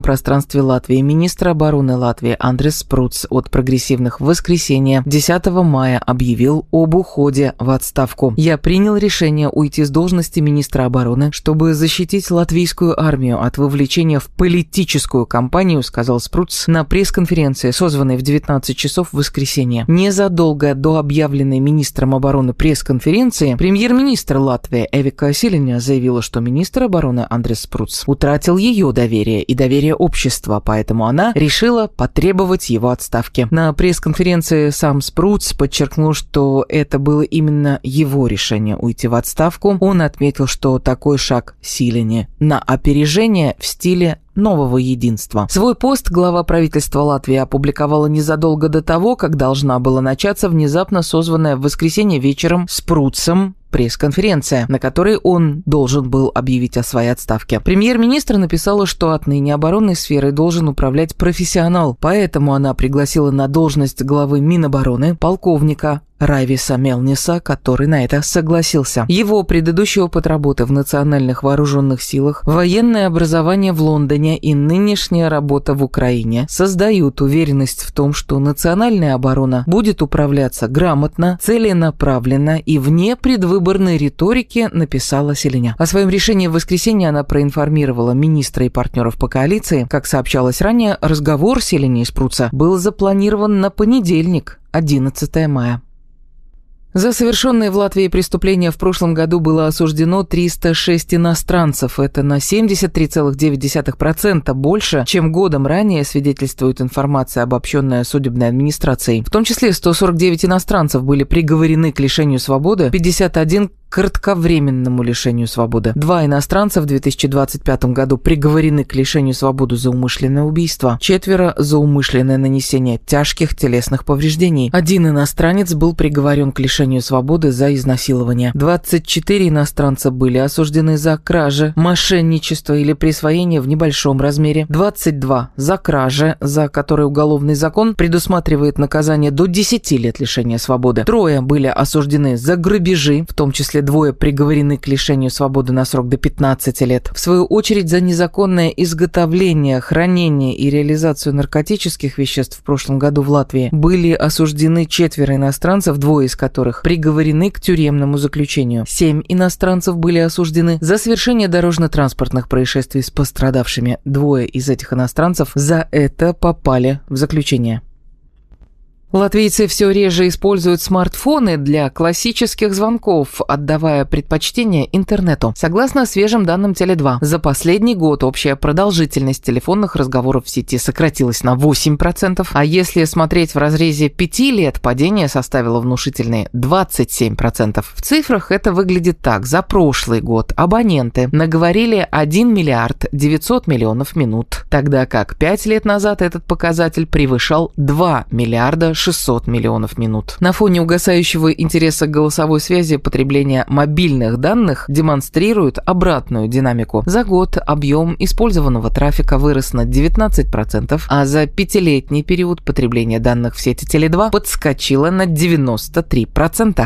пространстве Латвии министр обороны Латвии Андрис Спруц от прогрессивных в воскресенье 10 мая объявил об уходе в отставку. «Я принял решение уйти с должности министра обороны, чтобы защитить латвийскую армию от вовлечения в политическую кампанию», сказал Спруц на пресс-конференции, созванной в 19 часов в воскресенье. Незадолго до объявленной министром обороны пресс-конференции премьер-министр Латвии Эвика Силиня заявила, что министр обороны Андрис Спруц утратил ее доверие и доверие общества, поэтому она решила потребовать его отставки. На пресс-конференции сам Спруц подчеркнул, что это было именно его решение уйти в отставку. Он отметил, что такой шаг Силине на опережение в стиле нового единства. Свой пост глава правительства Латвии опубликовала незадолго до того, как должна была начаться внезапно созванная в воскресенье вечером Спруцем пресс-конференция, на которой он должен был объявить о своей отставке. Премьер-министр написала, что отныне оборонной сферой должен управлять профессионал, поэтому она пригласила на должность главы Минобороны полковника Райвиса Мелниса, который на это согласился. Его предыдущий опыт работы в национальных вооруженных силах, военное образование в Лондоне и нынешняя работа в Украине создают уверенность в том, что национальная оборона будет управляться грамотно, целенаправленно и вне предвыборной риторики, написала Силиня. О своем решении в воскресенье она проинформировала министра и партнеров по коалиции. Как сообщалось ранее, разговор Силини и Спруца был запланирован на понедельник, 11 мая. За совершенные в Латвии преступления в прошлом году было осуждено 306 иностранцев. Это на 73,9% больше, чем годом ранее, свидетельствует информация, обобщенная судебной администрацией. В том числе 149 иностранцев были приговорены к лишению свободы, 51 к кратковременному лишению свободы. 2 иностранца в 2025 году приговорены к лишению свободы за умышленное убийство, 4 за умышленное нанесение тяжких телесных повреждений. 1 иностранец был приговорен к лишению свободы за изнасилование. 24 иностранца были осуждены за кражи, мошенничество или присвоение в небольшом размере. 22 за кражи, за которые уголовный закон предусматривает наказание до 10 лет лишения свободы. 3 были осуждены за грабежи, в том числе 2 приговорены к лишению свободы на срок до 15 лет. В свою очередь, за незаконное изготовление, хранение и реализацию наркотических веществ в прошлом году в Латвии были осуждены 4 иностранцев, 2 из которых приговорены к тюремному заключению. 7 иностранцев были осуждены за совершение дорожно-транспортных происшествий с пострадавшими. 2 из этих иностранцев за это попали в заключение. Латвийцы все реже используют смартфоны для классических звонков, отдавая предпочтение интернету. Согласно свежим данным Теле2, за последний год общая продолжительность телефонных разговоров в сети сократилась на 8%, а если смотреть в разрезе 5 лет, падение составило внушительные 27%. В цифрах это выглядит так. За прошлый год абоненты наговорили 1 миллиард 900 миллионов минут, тогда как 5 лет назад этот показатель превышал 2 миллиарда 600 миллионов минут. На фоне угасающего интереса к голосовой связи потребление мобильных данных демонстрирует обратную динамику. За год объем использованного трафика вырос на 19%, а за 5-летний период потребление данных в сети Теле2 подскочило на 93%.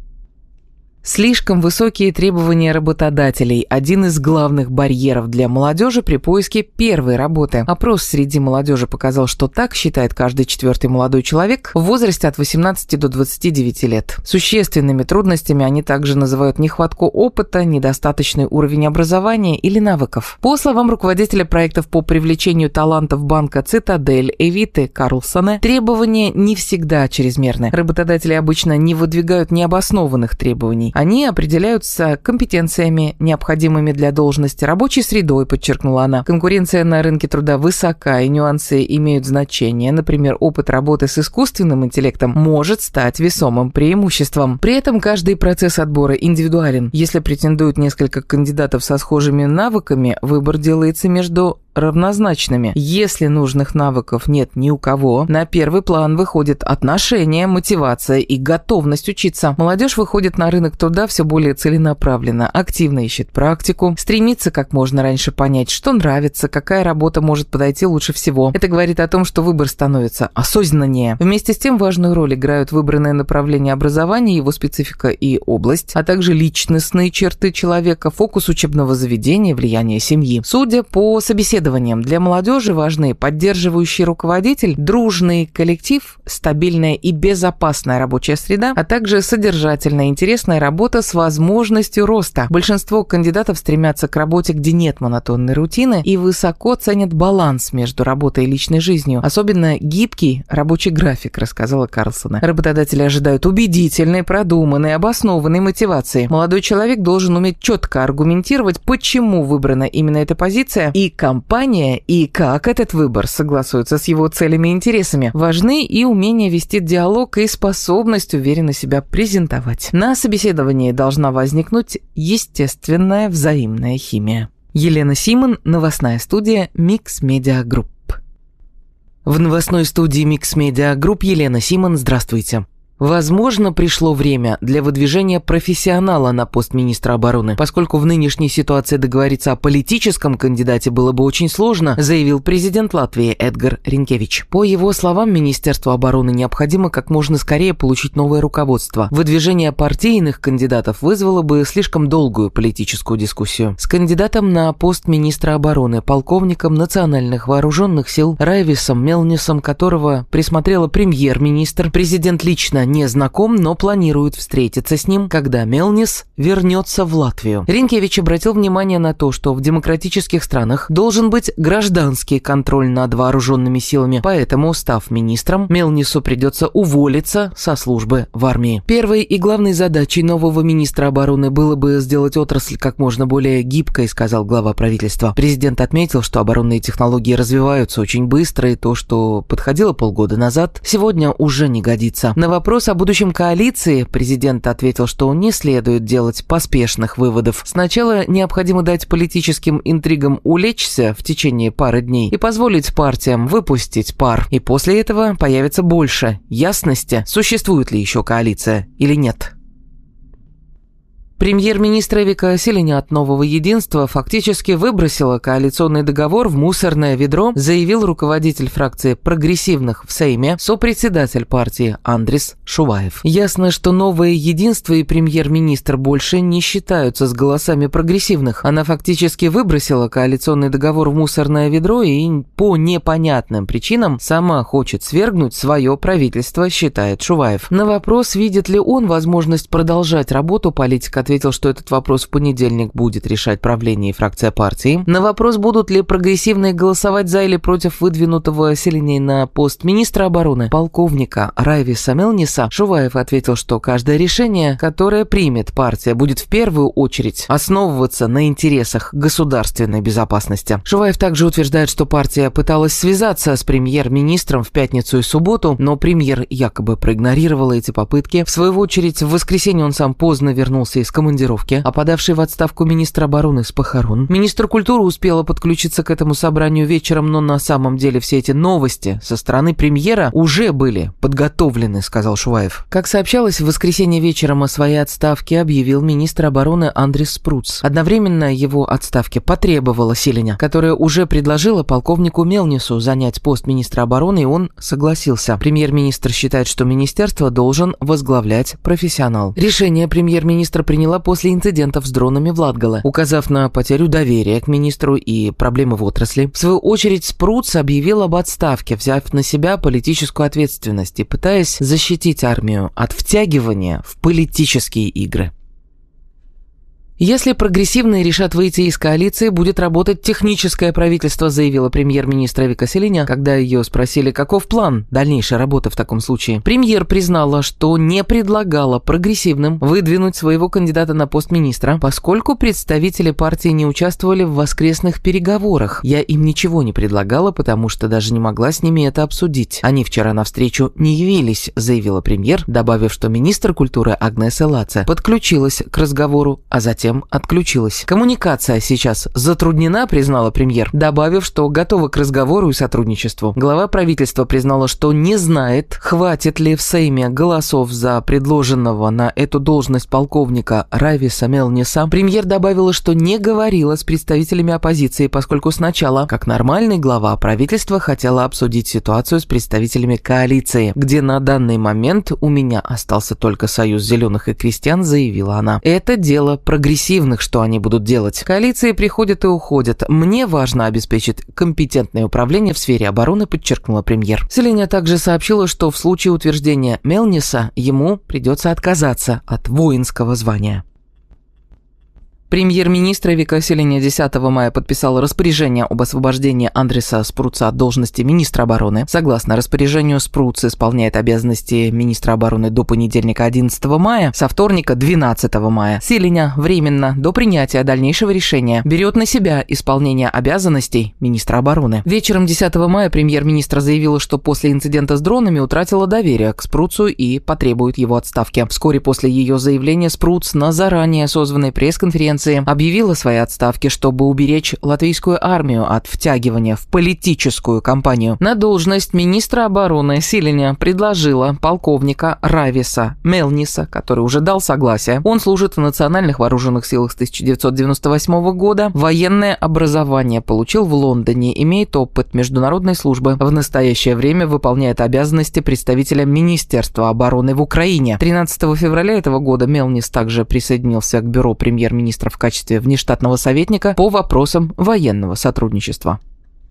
Слишком высокие требования работодателей – один из главных барьеров для молодежи при поиске первой работы. Опрос среди молодежи показал, что так считает каждый 4-й молодой человек в возрасте от 18 до 29 лет. Существенными трудностями они также называют нехватку опыта, недостаточный уровень образования или навыков. По словам руководителя проектов по привлечению талантов банка «Цитадель» Эвиты Карлсоне, требования не всегда чрезмерны. Работодатели обычно не выдвигают необоснованных требований. Они определяются компетенциями, необходимыми для должности, рабочей средой, подчеркнула она. Конкуренция на рынке труда высока, и нюансы имеют значение. Например, опыт работы с искусственным интеллектом может стать весомым преимуществом. При этом каждый процесс отбора индивидуален. Если претендуют несколько кандидатов со схожими навыками, выбор делается между равнозначными. Если нужных навыков нет ни у кого, на первый план выходят отношения, мотивация и готовность учиться. Молодежь выходит на рынок труда все более целенаправленно, активно ищет практику, стремится как можно раньше понять, что нравится, какая работа может подойти лучше всего. Это говорит о том, что выбор становится осознаннее. Вместе с тем важную роль играют выбранное направление образования, его специфика и область, а также личностные черты человека, фокус учебного заведения, влияние семьи. Судя по собеседованиям, для молодежи важны поддерживающий руководитель, дружный коллектив, стабильная и безопасная рабочая среда, а также содержательная, интересная работа с возможностью роста. Большинство кандидатов стремятся к работе, где нет монотонной рутины, и высоко ценят баланс между работой и личной жизнью. Особенно гибкий рабочий график, рассказала Карлсона. Работодатели ожидают убедительной, продуманной, обоснованной мотивации. Молодой человек должен уметь четко аргументировать, почему выбрана именно эта позиция, и компания, и как этот выбор согласуется с его целями и интересами. Важны и умение вести диалог, и способность уверенно себя презентовать. На собеседовании должна возникнуть естественная взаимная химия. Елена Симон, новостная студия Mix Media Group. В новостной студии Mix Media Group Елена Симон, здравствуйте. Возможно, пришло время для выдвижения профессионала на пост министра обороны. Поскольку в нынешней ситуации договориться о политическом кандидате было бы очень сложно, заявил президент Латвии Эдгар Ринкевич. По его словам, Министерству обороны необходимо как можно скорее получить новое руководство. Выдвижение партийных кандидатов вызвало бы слишком долгую политическую дискуссию. С кандидатом на пост министра обороны, полковником национальных вооруженных сил Райвисом Мелнисом, которого присмотрела премьер-министр, президент лично не знаком, но планирует встретиться с ним, когда Мелнис вернется в Латвию. Ринкевич обратил внимание на то, что в демократических странах должен быть гражданский контроль над вооруженными силами, поэтому, став министром, Мелнису придется уволиться со службы в армии. Первой и главной задачей нового министра обороны было бы сделать отрасль как можно более гибкой, сказал глава правительства. Президент отметил, что оборонные технологии развиваются очень быстро, и то, что подходило полгода назад, сегодня уже не годится. На вопрос о будущем коалиции президент ответил, что не следует делать поспешных выводов. Сначала необходимо дать политическим интригам улечься в течение пары дней и позволить партиям выпустить пар. И после этого появится больше ясности, существует ли еще коалиция или нет. Премьер-министр Эвика Селиня от «Нового единства» фактически выбросила коалиционный договор в мусорное ведро, заявил руководитель фракции прогрессивных в Сейме, сопредседатель партии Андрис Шуваев. Ясно, что «Новое единство» и премьер-министр больше не считаются с голосами прогрессивных. Она фактически выбросила коалиционный договор в мусорное ведро и по непонятным причинам сама хочет свергнуть свое правительство, считает Шуваев. На вопрос, видит ли он возможность продолжать работу, политик ответил, что этот вопрос в понедельник будет решать правление и фракция партии. На вопрос, будут ли прогрессивные голосовать за или против выдвинутого Селиней на пост министра обороны полковника Райвиса Мелниса, Шуваев ответил, что каждое решение, которое примет партия, будет в первую очередь основываться на интересах государственной безопасности. Шуваев также утверждает, что партия пыталась связаться с премьер-министром в пятницу и субботу, но премьер якобы проигнорировал эти попытки. В свою очередь, в воскресенье он сам поздно вернулся из командировки, а подавший в отставку министр обороны с похорон. Министр культуры успела подключиться к этому собранию вечером, но на самом деле все эти новости со стороны премьера уже были подготовлены, сказал Шуваев. Как сообщалось, в воскресенье вечером о своей отставке объявил министр обороны Андрис Спруц. Одновременно его отставке потребовала Селиня, которая уже предложила полковнику Мелнису занять пост министра обороны, и он согласился. Премьер-министр считает, что министерство должен возглавлять профессионал. Решение премьер-министр приняла после инцидентов с дронами в Латгале, указав на потерю доверия к министру и проблемы в отрасли. В свою очередь, Спруц объявил об отставке, взяв на себя политическую ответственность и пытаясь защитить армию от втягивания в политические игры. Если прогрессивные решат выйти из коалиции, будет работать техническое правительство, заявила премьер-министр Эвика Селиня, когда ее спросили, каков план дальнейшей работы в таком случае. Премьер признала, что не предлагала прогрессивным выдвинуть своего кандидата на пост министра, поскольку представители партии не участвовали в воскресных переговорах. Я им ничего не предлагала, потому что даже не могла с ними это обсудить. Они вчера на встречу не явились, заявила премьер, добавив, что министр культуры Агнеса Лаце подключилась к разговору, а затем затем отключилась. Коммуникация сейчас затруднена, признала премьер, добавив, что готова к разговору и сотрудничеству. Глава правительства признала, что не знает, хватит ли в Сейме голосов за предложенного на эту должность полковника Рависа Мелниса. Премьер добавила, что не говорила с представителями оппозиции, поскольку сначала, как нормальный глава правительства, хотела обсудить ситуацию с представителями коалиции, где на данный момент у меня остался только Союз зеленых и крестьян, заявила она. Это дело прогрессивных, что они будут делать. Коалиции приходят и уходят. Мне важно обеспечить компетентное управление в сфере обороны, подчеркнула премьер. Селения также сообщила, что в случае утверждения Мелниса ему придется отказаться от воинского звания. Премьер-министр Эвика Селения 10 мая подписал распоряжение об освобождении Андреса Спруца от должности министра обороны. Согласно распоряжению, Спруц исполняет обязанности министра обороны до понедельника 11 мая, со вторника 12 мая. Селения временно, до принятия дальнейшего решения, берет на себя исполнение обязанностей министра обороны. Вечером 10 мая премьер-министр заявила, что после инцидента с дронами утратила доверие к Спруцу и потребует его отставки. Вскоре после ее заявления Спруц на заранее созванной пресс-конференции объявила свои отставки, чтобы уберечь латвийскую армию от втягивания в политическую кампанию. На должность министра обороны Селения предложила полковника Рависа Мелниса, который уже дал согласие. Он служит в национальных вооруженных силах с 1998 года. Военное образование получил в Лондоне, имеет опыт международной службы. В настоящее время выполняет обязанности представителя Министерства обороны в Украине. 13 февраля этого года Мелнис также присоединился к бюро премьер-министра в качестве внештатного советника по вопросам военного сотрудничества.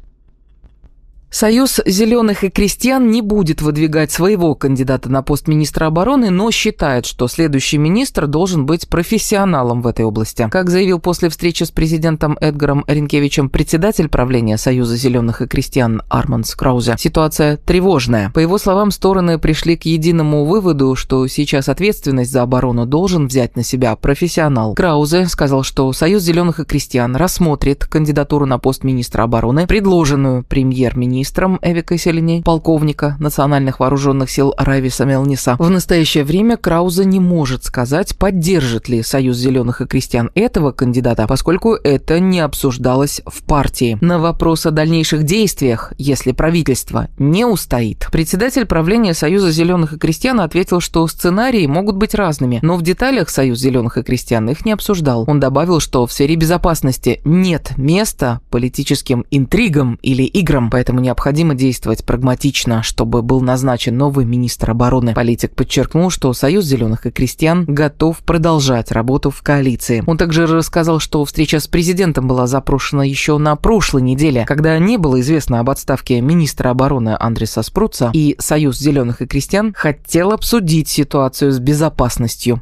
Союз зеленых и крестьян не будет выдвигать своего кандидата на пост министра обороны, но считает, что следующий министр должен быть профессионалом в этой области. Как заявил после встречи с президентом Эдгаром Ринкевичем председатель правления Союза зеленых и крестьян Армандс Краузе, ситуация тревожная. По его словам, стороны пришли к единому выводу, что сейчас ответственность за оборону должен взять на себя профессионал. Краузе сказал, что Союз зеленых и крестьян рассмотрит кандидатуру на пост министра обороны, предложенную премьер-министром Эвикой Селеней, полковника национальных вооруженных сил Рависа Мелниса. В настоящее время Краузе не может сказать, поддержит ли Союз зеленых и крестьян этого кандидата, поскольку это не обсуждалось в партии. На вопрос о дальнейших действиях, если правительство не устоит, председатель правления Союза зеленых и крестьян ответил, что сценарии могут быть разными, но в деталях Союз зеленых и крестьян их не обсуждал. Он добавил, что в сфере безопасности нет места политическим интригам или играм, поэтому необходимо действовать прагматично, чтобы был назначен новый министр обороны. Политик подчеркнул, что Союз зеленых и крестьян готов продолжать работу в коалиции. Он также рассказал, что встреча с президентом была запрошена еще на прошлой неделе, когда не было известно об отставке министра обороны Андреса Спруца, и Союз зеленых и крестьян хотел обсудить ситуацию с безопасностью.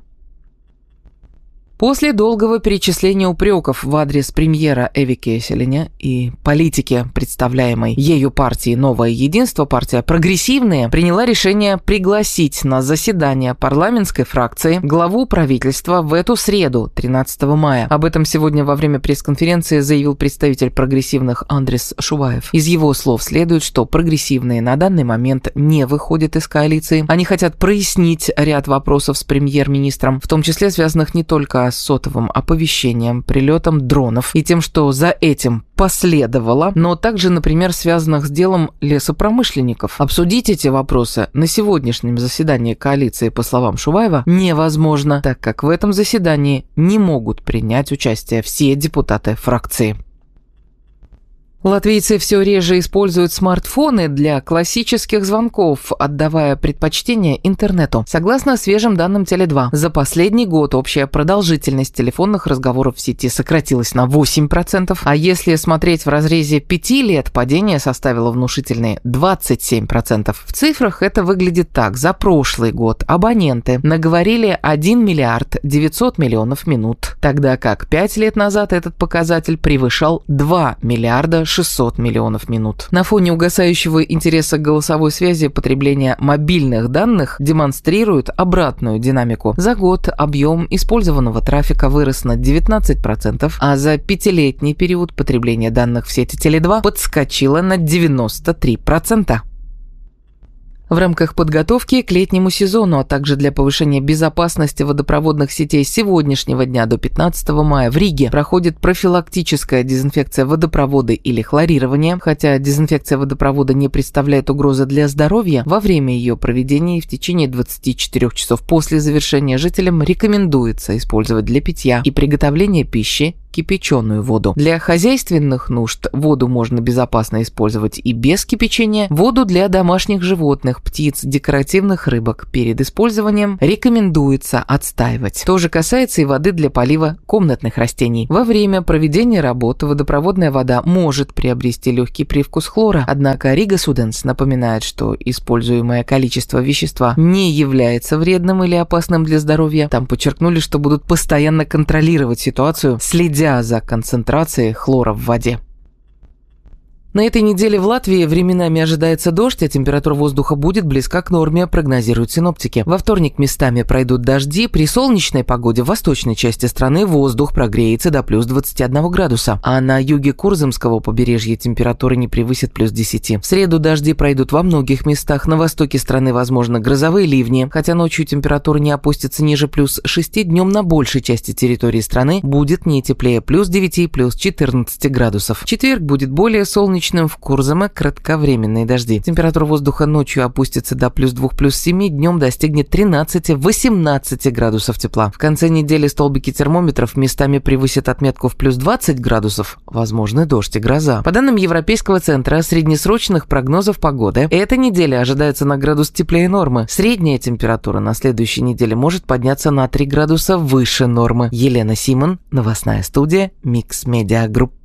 После долгого перечисления упреков в адрес премьера Эвики Селения и политики, представляемой ею партии «Новое единство», партия «Прогрессивные» приняла решение пригласить на заседание парламентской фракции главу правительства в эту среду, 13 мая. Об этом сегодня во время пресс-конференции заявил представитель прогрессивных Андрес Шуваев. Из его слов следует, что прогрессивные на данный момент не выходят из коалиции. Они хотят прояснить ряд вопросов с премьер-министром, в том числе связанных не только с сотовым оповещением, прилетом дронов и тем, что за этим последовало, но также, например, связанных с делом лесопромышленников. Обсудить эти вопросы на сегодняшнем заседании коалиции, по словам Шуваева, невозможно, так как в этом заседании не могут принять участие все депутаты фракции. Латвийцы все реже используют смартфоны для классических звонков, отдавая предпочтение интернету. Согласно свежим данным Теле2, за последний год общая продолжительность телефонных разговоров в сети сократилась на 8%, а если смотреть в разрезе 5 лет, падение составило внушительные 27%. В цифрах это выглядит так. За прошлый год абоненты наговорили 1 миллиард 900 миллионов минут, тогда как 5 лет назад этот показатель превышал 2 миллиарда 600 миллионов минут. На фоне угасающего интереса к голосовой связи потребление мобильных данных демонстрирует обратную динамику. За год объем использованного трафика вырос на 19%, а за 5-летний период потребление данных в сети Теле2 подскочило на 93%. В рамках подготовки к летнему сезону, а также для повышения безопасности водопроводных сетей с сегодняшнего дня до 15 мая в Риге проходит профилактическая дезинфекция водопровода или хлорирование. Хотя дезинфекция водопровода не представляет угрозы для здоровья, во время ее проведения и в течение 24 часов после завершения жителям рекомендуется использовать для питья и приготовления пищи кипяченую воду. Для хозяйственных нужд воду можно безопасно использовать и без кипячения. Воду для домашних животных, птиц, декоративных рыбок перед использованием рекомендуется отстаивать. То же касается и воды для полива комнатных растений. Во время проведения работы водопроводная вода может приобрести легкий привкус хлора, однако Рига Суденс напоминает, что используемое количество вещества не является вредным или опасным для здоровья. Там подчеркнули, что будут постоянно контролировать ситуацию, следя за концентрацией хлора в воде. На этой неделе в Латвии временами ожидается дождь, а температура воздуха будет близка к норме, прогнозируют синоптики. Во вторник местами пройдут дожди. При солнечной погоде в восточной части страны воздух прогреется до плюс 21 градуса, а на юге Курзамского побережья температура не превысит плюс 10. В среду дожди пройдут во многих местах. На востоке страны возможны грозовые ливни. Хотя ночью температура не опустится ниже плюс 6, днем на большей части территории страны будет не теплее плюс 9 и плюс 14 градусов. В четверг будет более солнечный. В Курзаме кратковременные дожди. Температура воздуха ночью опустится до плюс 2, плюс 7, днем достигнет 13-18 градусов тепла. В конце недели столбики термометров местами превысят отметку в плюс 20 градусов. Возможны дождь и гроза. По данным Европейского центра среднесрочных прогнозов погоды, эта неделя ожидается на градус теплее нормы. Средняя температура на следующей неделе может подняться на 3 градуса выше нормы. Елена Симон, новостная студия Mix Media Group.